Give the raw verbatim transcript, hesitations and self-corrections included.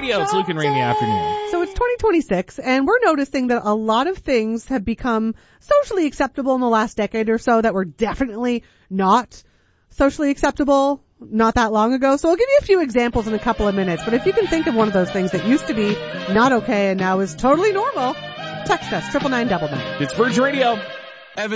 Radio. It's Luke and Ray in the afternoon. So it's twenty twenty-six, and we're noticing that a lot of things have become socially acceptable in the last decade or so that were definitely not socially acceptable not that long ago. So I'll give you a few examples in a couple of minutes. But if you can think of one of those things that used to be not okay and now is totally normal, text us, triple nine double nine. It's Virgin Radio.